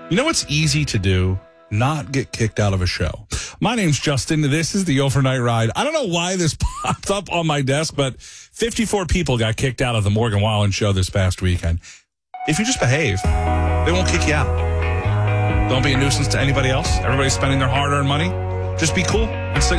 You know what's easy to do? Not get kicked out of a show. My name's Justin. This is the Overnight Ride. I don't know why this popped up on my desk, but 54 people got kicked out of the Morgan Wallen show this past weekend. If you just behave, they won't kick you out. Don't be a nuisance to anybody else. Everybody's spending their hard-earned money. Just be cool and sing